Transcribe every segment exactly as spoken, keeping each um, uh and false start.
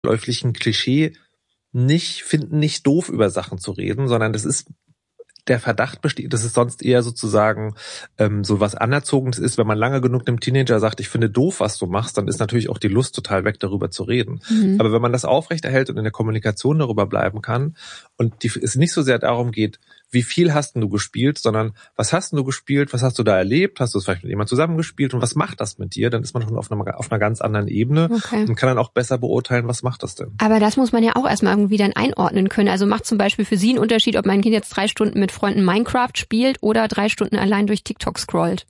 läuflichen Klischee nicht finden, nicht doof über Sachen zu reden, sondern das ist der Verdacht besteht, dass es sonst eher sozusagen ähm, so was Anerzogenes ist. Wenn man lange genug einem Teenager sagt, ich finde doof, was du machst, dann ist natürlich auch die Lust total weg, darüber zu reden. Mhm. Aber wenn man das aufrechterhält und in der Kommunikation darüber bleiben kann und die, es nicht so sehr darum geht, wie viel hast denn du gespielt, sondern was hast denn du gespielt, was hast du da erlebt, hast du es vielleicht mit jemandem zusammengespielt und was macht das mit dir, dann ist man schon auf einer, auf einer ganz anderen Ebene okay. und kann dann auch besser beurteilen, was macht das denn. Aber das muss man ja auch erstmal irgendwie dann einordnen können. Also macht zum Beispiel für Sie einen Unterschied, ob mein Kind jetzt drei Stunden mit Freunden Minecraft spielt oder drei Stunden allein durch TikTok scrollt?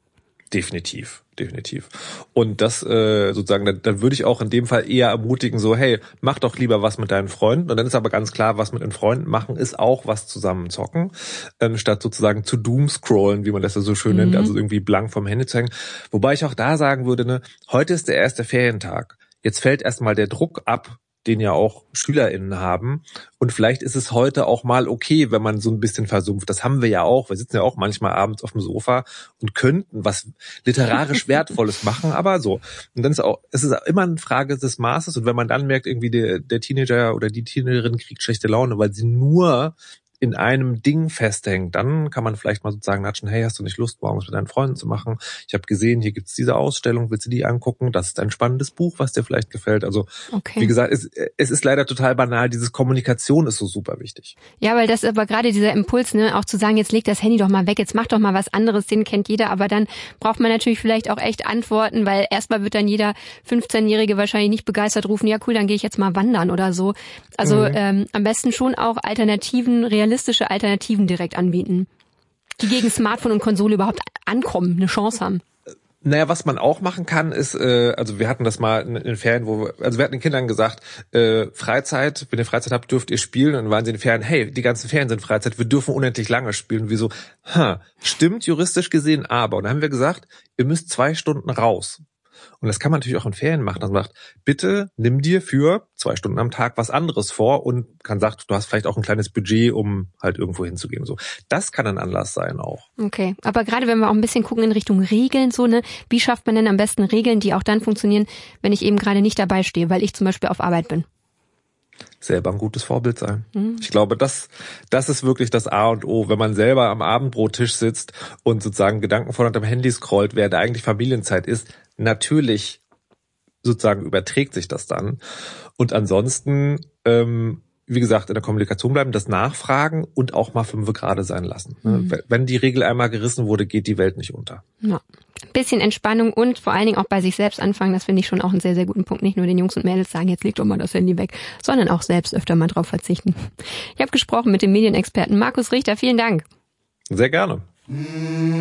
Definitiv, definitiv. Und das äh, sozusagen, dann, dann würde ich auch in dem Fall eher ermutigen, so hey, mach doch lieber was mit deinen Freunden. Und dann ist aber ganz klar, was mit den Freunden machen, ist auch was zusammen zocken, ähm, statt sozusagen zu doomscrollen, wie man das ja so schön mhm. nennt, also irgendwie blank vom Handy zu hängen. Wobei ich auch da sagen würde, ne, heute ist der erste Ferientag. Jetzt fällt erstmal der Druck ab, den ja auch SchülerInnen haben. Und vielleicht ist es heute auch mal okay, wenn man so ein bisschen versumpft. Das haben wir ja auch. Wir sitzen ja auch manchmal abends auf dem Sofa und könnten was literarisch Wertvolles machen, aber so. Und dann ist auch, es ist immer eine Frage des Maßes. Und wenn man dann merkt, irgendwie der, der Teenager oder die Teenagerin kriegt schlechte Laune, weil sie nur in einem Ding festhängt, dann kann man vielleicht mal sozusagen natschen, hey, hast du nicht Lust, morgens mit deinen Freunden zu machen? Ich habe gesehen, hier gibt's diese Ausstellung, willst du die angucken? Das ist ein spannendes Buch, was dir vielleicht gefällt. Also okay. Wie gesagt, es, es ist leider total banal, dieses Kommunikation ist so super wichtig. Ja, weil das aber gerade dieser Impuls, ne, auch zu sagen, jetzt leg das Handy doch mal weg, jetzt mach doch mal was anderes, den kennt jeder, aber dann braucht man natürlich vielleicht auch echt Antworten, weil erstmal wird dann jeder fünfzehnjährige wahrscheinlich nicht begeistert rufen, ja cool, dann gehe ich jetzt mal wandern oder so. Also mhm. ähm, am besten schon auch Alternativen, realistische Alternativen direkt anbieten, die gegen Smartphone und Konsole überhaupt ankommen, eine Chance haben. Naja, was man auch machen kann, ist, äh, also wir hatten das mal in den Ferien, wo wir, also wir hatten den Kindern gesagt, äh, Freizeit, wenn ihr Freizeit habt, dürft ihr spielen. Und dann waren sie in den Ferien, hey, die ganzen Ferien sind Freizeit, wir dürfen unendlich lange spielen. Und wir so, ha, stimmt juristisch gesehen, aber. Und dann haben wir gesagt, ihr müsst zwei Stunden raus. Und das kann man natürlich auch in Ferien machen, dass man sagt, bitte nimm dir für zwei Stunden am Tag was anderes vor und kann sagt, du hast vielleicht auch ein kleines Budget, um halt irgendwo hinzugehen. So, das kann ein Anlass sein auch. Okay, aber gerade wenn wir auch ein bisschen gucken in Richtung Regeln, so ne, wie schafft man denn am besten Regeln, die auch dann funktionieren, wenn ich eben gerade nicht dabei stehe, weil ich zum Beispiel auf Arbeit bin? Selber ein gutes Vorbild sein. Mhm. Ich glaube, das, das ist wirklich das A und O. Wenn man selber am Abendbrottisch sitzt und sozusagen gedankenvoll unter dem Handy scrollt, während eigentlich Familienzeit ist, natürlich sozusagen überträgt sich das dann. Und ansonsten, ähm, wie gesagt, in der Kommunikation bleiben, das Nachfragen und auch mal fünfe gerade sein lassen. Mhm. Wenn die Regel einmal gerissen wurde, geht die Welt nicht unter. Ja. Ein bisschen Entspannung und vor allen Dingen auch bei sich selbst anfangen, das finde ich schon auch einen sehr, sehr guten Punkt. Nicht nur den Jungs und Mädels sagen, jetzt leg doch mal das Handy weg, sondern auch selbst öfter mal drauf verzichten. Ich habe gesprochen mit dem Medienexperten Markus Richter. Vielen Dank. Sehr gerne.